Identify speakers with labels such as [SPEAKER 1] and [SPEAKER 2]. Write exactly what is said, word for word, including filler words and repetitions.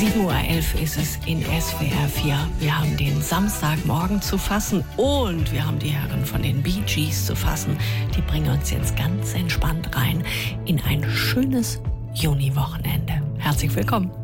[SPEAKER 1] sieben Uhr elf ist es in S W R vier. Wir haben den Samstagmorgen zu fassen und wir haben die Herren von den Bee Gees zu fassen. Die bringen uns jetzt ganz entspannt rein in ein schönes Juniwochenende. Herzlich willkommen.